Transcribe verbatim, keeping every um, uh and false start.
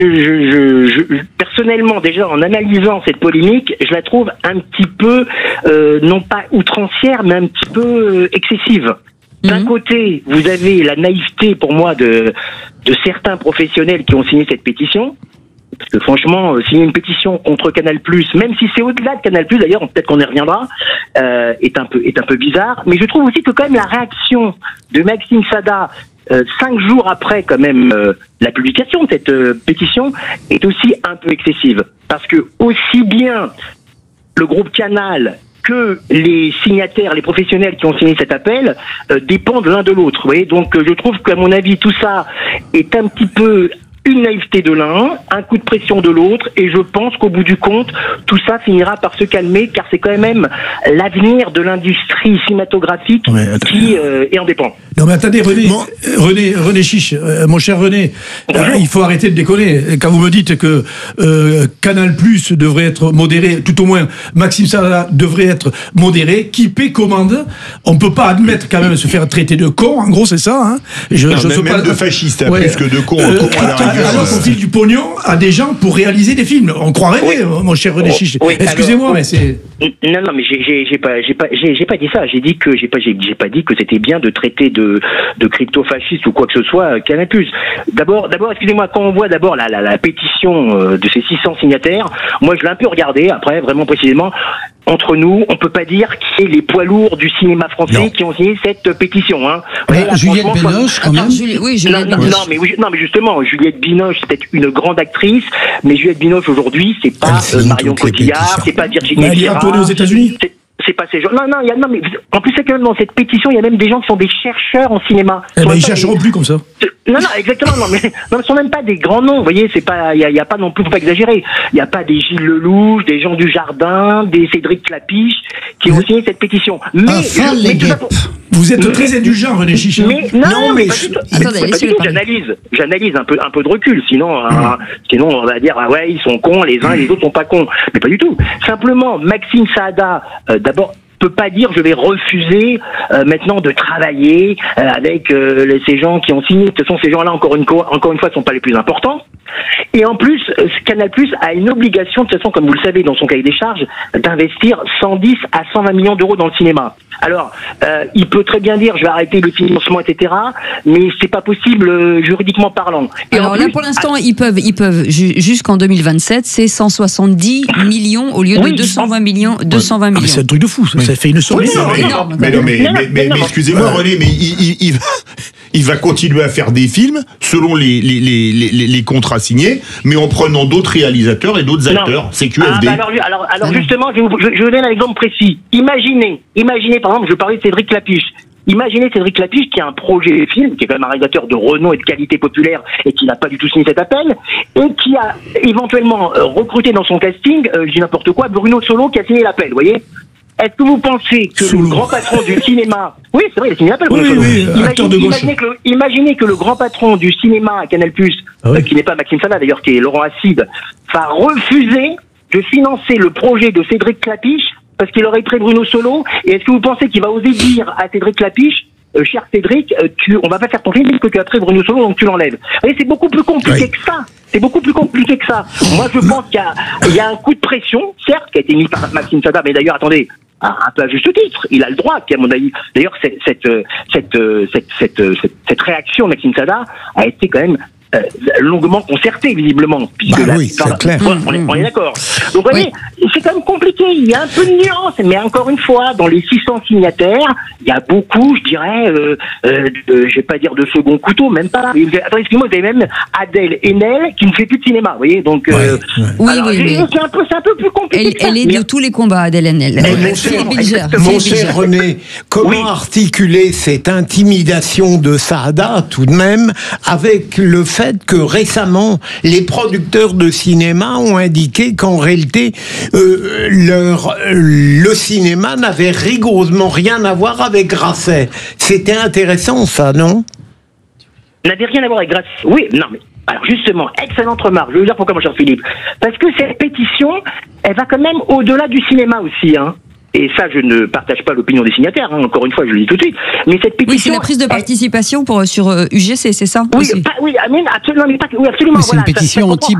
je, je, je, personnellement, déjà, en analysant cette polémique, je la trouve un petit peu, euh, non pas outrancière, mais un petit peu euh, excessive. D'un mmh. côté, vous avez la naïveté, pour moi, de, de certains professionnels qui ont signé cette pétition. Parce que franchement, euh, signer une pétition contre Canal+, même si c'est au-delà de Canal+, d'ailleurs, peut-être qu'on y reviendra, euh, est un peu est un peu bizarre. Mais je trouve aussi que quand même la réaction de Maxime Sada, euh, cinq jours après quand même euh, la publication de cette euh, pétition, est aussi un peu excessive. Parce que aussi bien le groupe Canal que les signataires, les professionnels qui ont signé cet appel, euh, dépendent l'un de l'autre. Vous voyez, donc euh, je trouve qu'à mon avis, tout ça est un petit peu une naïveté de l'un, un coup de pression de l'autre, et je pense qu'au bout du compte, tout ça finira par se calmer, car c'est quand même l'avenir de l'industrie cinématographique ouais, qui euh, est en dépend. Non mais attendez, René, bon. René, René Chiche, euh, mon cher René, euh, il faut arrêter de déconner. Quand vous me dites que euh, Canal+ devrait être modéré, tout au moins Maxime Sada devrait être modéré, qui paie commande, on peut pas admettre quand même se faire traiter de con, en gros c'est ça. Hein. Je, non, je même, même pas... de fasciste, ouais. plus que de con. Euh, alors qu'on file du pognon à des gens pour réaliser des films. On croirait, oui. mon cher René Chiche. Oui, excusez-moi, alors, mais c'est... Non, non, mais j'ai, j'ai pas, j'ai pas, j'ai, j'ai pas dit ça. J'ai dit que, j'ai pas, j'ai, j'ai pas dit que c'était bien de traiter de, de crypto-fasciste ou quoi que ce soit Canal+. D'abord, d'abord, excusez-moi, quand on voit d'abord la, la, la pétition de ces six cents signataires, moi je l'ai un peu regardé, après, vraiment précisément, entre nous, on peut pas dire qui est les poids lourds du cinéma français non. qui ont signé cette pétition. Hein. Ouais, là, Juliette Binoche, quand même. Julie, oui, Juliette non, Binoche. Non, mais oui, non, mais justement, Juliette Binoche, c'est peut-être une grande actrice, mais Juliette Binoche aujourd'hui, c'est pas euh, Marion Cotillard, c'est pas Virginie Efira. Elle est retournée aux États-Unis. C'est pas ces gens. Non, non, il y a, non, mais en plus c'est quand même dans cette pétition, il y a même des gens qui sont des chercheurs en cinéma. Eh ben, ils chercheront des... plus comme ça. Non, non, exactement. Non, mais non, ce sont même pas des grands noms. Vous voyez, c'est pas, il y a, y a pas non plus, faut pas exagérer. Il y a pas des Gilles Lelouch, des Jean Dujardin, des Cédric Clapiche qui ont signé cette pétition. Mais, enfin, je, mais tout ça pour... Vous êtes très indulgent, René Chiche. Mais non, non mais, mais attendez, laissez-le parler. J'analyse, j'analyse un peu, un peu de recul. Sinon, mmh. euh, sinon on va dire ah ouais, ils sont cons, les uns et les autres sont pas cons. Mais pas du tout. Simplement, Maxime Sada, euh, d'abord. peut pas dire je vais refuser euh, maintenant de travailler euh, avec euh, les, ces gens qui ont signé. De toute façon, ces gens-là, encore une, encore une fois, ne sont pas les plus importants. Et en plus, euh, Canal+ a une obligation, de toute façon, comme vous le savez, dans son cahier des charges, d'investir cent dix à cent vingt millions d'euros dans le cinéma. Alors, euh, il peut très bien dire je vais arrêter le financement, et cetera. Mais c'est pas possible euh, juridiquement parlant. Et alors plus, là, pour l'instant, ils peuvent, ils peuvent jusqu'en deux mille vingt-sept, c'est cent soixante-dix millions au lieu de oui, deux cent vingt millions. deux cent vingt millions. Ah, c'est un truc de fou. Ça, oui. ça fait une somme. Oui, mais, non, mais, mais, mais, mais, mais, mais excusez-moi, René, mais il, il, il, il va continuer à faire des films selon les, les, les, les, les contrats signés, mais en prenant d'autres réalisateurs et d'autres acteurs. C'est Q F D. Ah, bah alors, alors, alors justement, je, je, je vous donne un exemple précis. Imaginez, imaginez, par exemple, je parlais de Cédric Clapiche. Imaginez Cédric Clapiche qui a un projet de film, qui est quand même un réalisateur de renom et de qualité populaire et qui n'a pas du tout signé cet appel, et qui a éventuellement euh, recruté dans son casting, euh, je dis n'importe quoi, Bruno Solo qui a signé l'appel, vous voyez. Est-ce que vous pensez que Solo. Le grand patron du cinéma... Oui, c'est vrai, il a signé l'appel, oui, Bruno oui, Solo. Oui, acteur de gauche. Imaginez que, le, imaginez que le grand patron du cinéma à Canal+, ah oui. euh, qui n'est pas Maxime Sada d'ailleurs, qui est Laurent Acide, va refuser de financer le projet de Cédric Clapiche parce qu'il aurait pris Bruno Solo. Et est-ce que vous pensez qu'il va oser dire à Cédric Clapiche, euh, cher Cédric, euh, tu, on va pas faire ton film parce que tu as pris Bruno Solo, donc tu l'enlèves. Et c'est beaucoup plus compliqué oui. que ça. C'est beaucoup plus compliqué que ça. Moi, je pense qu'il y a, il y a un coup de pression, certes, qui a été mis par Maxime Sada, mais d'ailleurs, attendez, un peu à juste titre, il a le droit, qui à mon avis, d'ailleurs, cette, cette, cette, cette, cette, cette, cette réaction de Maxime Sada a été quand même Euh, longuement concerté visiblement puisque bah la, oui, c'est clair. Ouais, on, est, on est d'accord. Donc vous voyez, oui. c'est quand même compliqué, il y a un peu de nuance, mais encore une fois, dans les six cents signataires, il y a beaucoup, je dirais, euh, euh, de, je vais pas dire de second couteau, même pas. Vous avez, attendez, excusez-moi, vous avez même Adèle Haenel qui ne fait plus de cinéma, vous voyez, donc euh, ouais, ouais. Oui, alors, oui, c'est, oui. c'est un peu, c'est un peu plus compliqué. Elle, elle est de tous les combats, Adèle Haenel. Mon cher, mon cher René, comment oui. articuler cette intimidation de Sada tout de même avec le fait que récemment les producteurs de cinéma ont indiqué qu'en réalité, euh, leur, le cinéma n'avait rigoureusement rien à voir avec Grasset. C'était intéressant, ça, non ? N'avait rien à voir avec Grasset. Oui, non, mais alors justement, excellente remarque. Je vais vous dire pourquoi, mon cher Philippe. Parce que cette pétition, elle va quand même au-delà du cinéma aussi, hein. et ça je ne partage pas l'opinion des signataires, hein, encore une fois je le dis tout de suite, mais cette pétition... Oui, c'est la prise de participation pour, sur euh, U G C, c'est ça Oui, aussi. pas, oui, absolument, mais pas, oui, absolument. Mais c'est voilà, une pétition ça, ça anti